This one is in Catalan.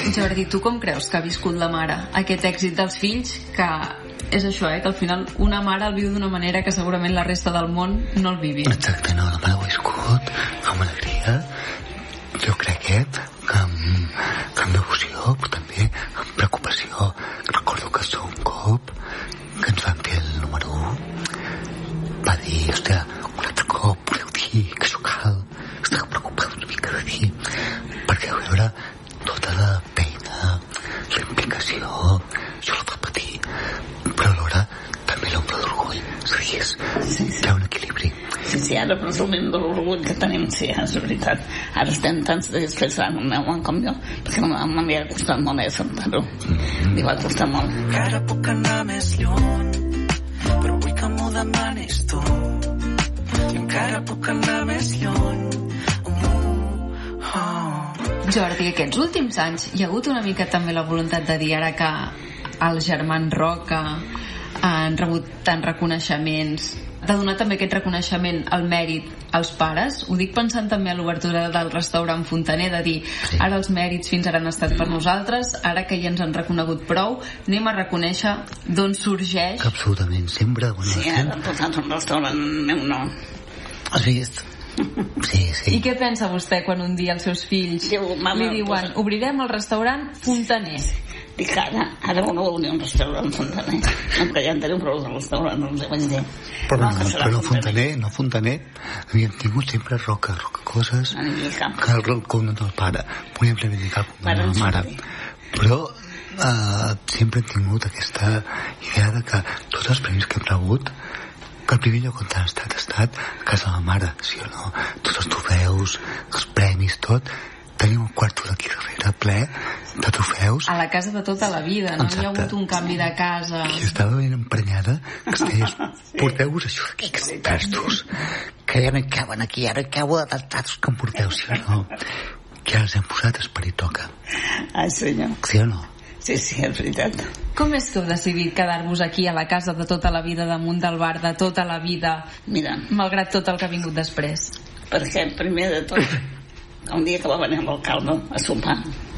Jordi, tu com creus que ha viscut la mare aquest èxit dels fills, que és això, que al final una mare el viu d'una manera que segurament la resta del món no el vivi? Exacte, no, la mare ho ha viscut amb alegria, jo crec que amb devoció, però també amb preocupació. Recordo que un cop que ens van fer el número 1 va dir, hòstia, un altre cop podeu dir que això cal, estic preocupat una mica de dir, perquè a veure tota la feina, la implicació, jo la fa patir, però alhora també l'ombra d'orgull, és a dir, hi ha un equilibri. Sí, ara presumim de l'orgull que tenim, sí, és veritat. Ara estem tants dies que el meu món com jo, perquè m'havia costat molt acceptar-ho. Li va costar molt. Encara puc anar més lluny, però vull que m'ho demanis tu. Encara puc anar més lluny. Jordi, aquests últims anys hi ha hagut una mica també la voluntat de dir, ara que els germans Roca han rebut tants reconeixements, de donar també aquest reconeixement al mèrit als pares. Ho dic pensant també a l'obertura del restaurant Fontaner, de dir, ara els mèrits fins ara han estat per nosaltres, ara que ja ens han reconegut prou, anem a reconèixer d'on sorgeix. Absolutament, sempre. Bueno, sí, ara han posat un restaurant meu nom. Has vist? Sí. I què pensa vostè quan un dia els seus fills li diuen, obrirem el restaurant Fontaner? Dic, ara no vol dir un restaurant Fontaner, perquè ja en tenim prou de restaurant, no us ho vaig dir. Però no Fontaner, havíem tingut sempre Roca coses, que el cognom del pare, volíem reivindicar el cognom de la mare, però sempre hem tingut aquesta idea de que tots els premis que hem rebut, que el primer lloc on han estat a casa de la mare, sí o no, tots els trofeus, els premis, tot, tenim un quarto d'aquí darrere ple de trofeus. A la casa de tota la vida, no? Exacte. Hi ha hagut un canvi de casa. I estava ben emprenyada, que es deies, porteu-vos això d'aquí, que pertos, que ja no hi caben aquí, ara hi cauen adaptats que em porteu, sí o no? Que ara els hem posat esperit toca. Ah, senyor. Sí o no? Sí, és veritat. Com és que heu decidit quedar-vos aquí a la casa de tota la vida, damunt del bar de tota la vida, mira, malgrat tot el que ha vingut després? Perquè, primer de tot, un dia que va venir l'alcalde a sopar,